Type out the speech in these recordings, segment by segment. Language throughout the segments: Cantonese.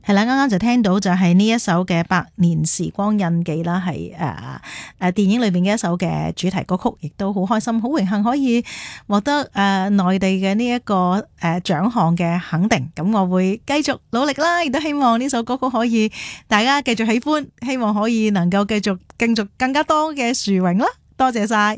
係啦，啱啱就聽到就係呢一首嘅《百年時光印記》啦，係電影裏邊嘅一首嘅主題歌曲，亦都好開心，好榮幸可以獲得內地嘅呢一個獎項嘅肯定。咁我會繼續努力啦，亦都希望呢首歌曲可以大家繼續喜歡，希望可以能夠繼續競逐更加多嘅殊榮啦。多謝晒。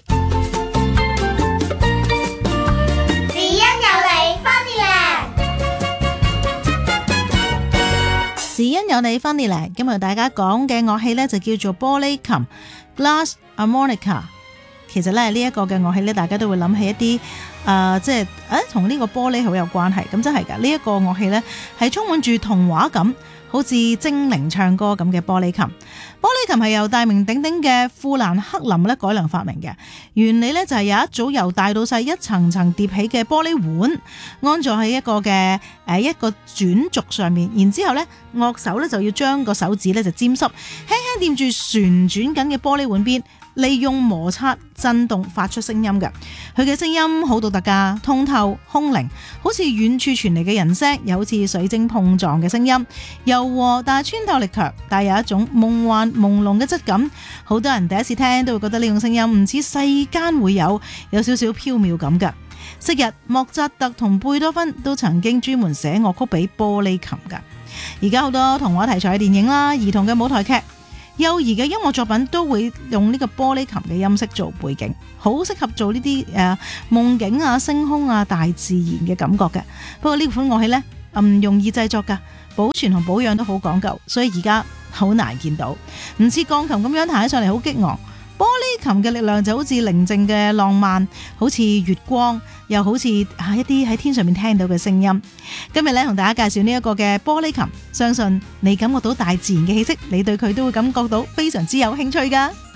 只因有你 Funnyland， 今日大家講嘅樂器呢，就叫做玻璃琴 Glass Harmonica。 其實咧呢一個嘅樂器呢，大家都會諗起一啲即係同呢個玻璃好有關係。咁真係㗎，呢一個樂器呢，係充滿住童話感，好似精靈唱歌咁嘅玻璃琴。玻璃琴係由大名鼎鼎嘅富蘭克林咧改良發明嘅，原理咧就係有一組由大到細一層層疊起嘅玻璃碗，安坐喺一個嘅一個轉軸上面，然之後咧樂手咧就要將個手指咧就沾濕，輕輕掂住旋轉緊嘅玻璃碗邊，利用摩擦震動發出聲音嘅。佢嘅聲音好獨特㗎，通透空靈，好似遠處傳嚟嘅人聲，又好似水晶碰撞嘅聲音，柔和但係穿透力強，但係有一種夢幻朦朧嘅質感。好多人第一次聽都會覺得呢種聲音唔似世間會有少少飄渺感㗎。昔日莫扎特同貝多芬都曾經專門寫樂曲俾玻璃琴㗎。而家好多童話題材嘅電影啦，兒童嘅舞台劇，幼兒嘅音樂作品都會用呢個玻璃琴嘅音色做背景，好適合做呢啲夢境啊、星空啊、大自然嘅感覺嘅。不過呢款樂器呢，唔容易製作㗎，保存同保養都好講究，所以而家好難見到。唔似鋼琴咁樣彈起上嚟好激昂，玻璃琴嘅力量就好似寧靜嘅浪漫，好似月光，又好似一啲喺天上面聽到嘅聲音。今日咧同大家介紹呢一個嘅玻璃琴，相信你感覺到大自然嘅氣息，你對佢都會感覺到非常之有興趣㗎。